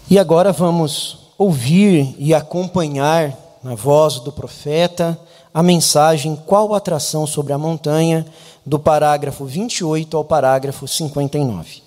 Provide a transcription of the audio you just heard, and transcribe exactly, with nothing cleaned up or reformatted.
E agora vamos ouvir e acompanhar na voz do profeta a mensagem Qual a atração sobre a montanha, do parágrafo vinte e oito ao parágrafo cinquenta e nove.